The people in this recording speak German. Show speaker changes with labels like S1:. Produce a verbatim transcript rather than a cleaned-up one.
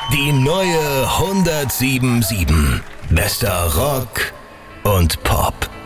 S1: Die neue hundertsieben Komma sieben. Bester Rock und Pop.